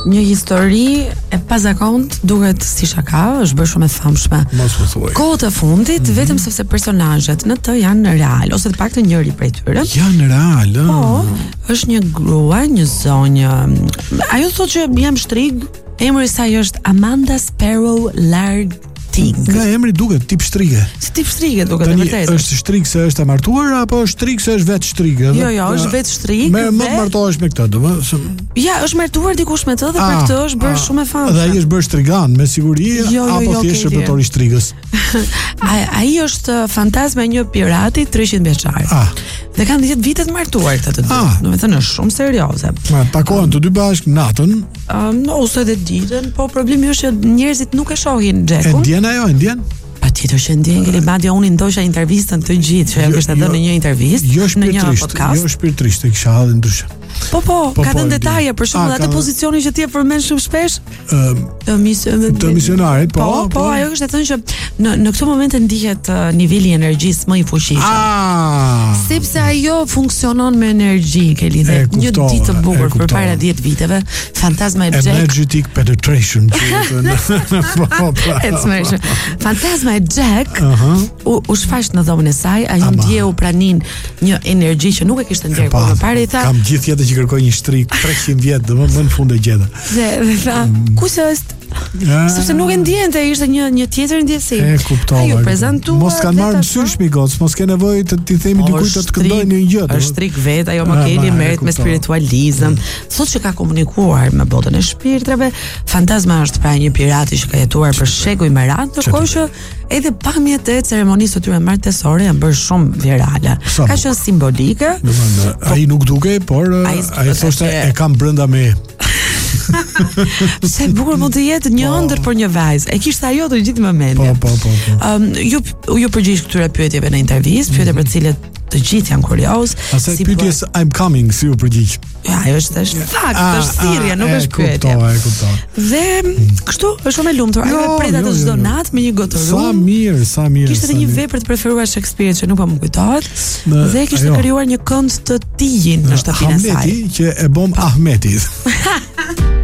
një histori e pazakont, duket si shaka, është bërë shumë e famshme. Mos po thuaj. Kohët e fundit, vetëm sepse personazhet në të janë real, ose të paktën njëri prej tyre. Janë real, ëh. Po, është një grua, një zonjë. Ajo thotë që jam shtrig, emri i saj është Amanda Sparrow Lartig. Nga emri duket tip shtrige. Si tip shtrige duket e vërtetë. Është shtrig se është e martuar apo është shtrig se është vetë shtrig? Jo, është vetë shtrig. Më martohesh me këtë, domethënë. Ja, është martuar dikush me të dhe për këtë është bërë shumë e famshme. Dhe ai është bërë shtrigan me siguri apo thjesht shërbëtor i shtrigës. Ai është fantazma e një pirati 300 vjeçar. Dhe kanë 10 vite të martuar këtë të dy. Domethënë është shumë serioze. Takohen të dy bashkë natën. Ose edhe ditën, po problemi është që njerëzit nuk e shohin Jackun. E ndjen ajo, e ndjen? Patjetër që ndjen, Geli Madja, unë ndosha intervistën të gjithë, që ajo kishte dhënë në një intervistë, në një podcast. Jo shpirtrisht, e kisha hadhe ndryshe. Po, ka dhënë detaje për shembull atë pozicioni që ti e përmend shumë shpesh. Të misionarit, po, ajo kishte thënë që në këtë moment ndihet niveli i energjisë më i fuqishëm. Sepse ajo funksionon me energji, Geli, dhe një ditë të bukur përpara 10 viteve, fantazma e Jack. Energetic penetration. Fantazma e Jack u shfaq në dhomën e saj, ajo ndjeu pranin një energji që nuk e kishte ndjerë më parë, i tha. Kam gjithë jetën që kërkoj një shtrik 300 vjet, domethënë në fund e gjeta. Dhe tha, kush është? Sepse nuk e ndjente, ishte një tjetër ndjesi. E kuptova. Ajo prezantua. Mos kanë marrë në syr shpjegoc, mos ke nevojë të ti themi dikujt të këndojë një gjë. Është shtrik vet, ajo më keni merret me spiritualizëm. Thotë që ka komunikuar me botën e shpirtrave. Fantazma është pra një pirati që ka jetuar për shekuj me radhë, ndërkohë që edhe pamjet e ceremonisë së tyre martesore janë bërë shumë virale. Ka qenë simbolike. Ai nuk duke, por ai thoshte e kam brenda me. Se bukur mund të jetë një ëndër për një vajzë. E kishte ajo të gjithë momentin. Po. Ju përgjigj këtyre pyetjeve në intervistë, pyetje për të cilat të gjithë janë kurioz. Asaj pyetjes I'm coming, si u përgjigj. Ja, ajo është fakt, është thirrje, nuk është pyetje. E kuptoj. Dhe kështu është shumë e lumtur. Ajo e pret atë çdo natë me një gotë rum. Sa mirë. Kishte edhe një vepër të preferuar Shakespeare që nuk po më kujtohet. Dhe kishte krijuar një kënd të tijin në shtëpinë e saj. Hamleti që e bom Ahmetit.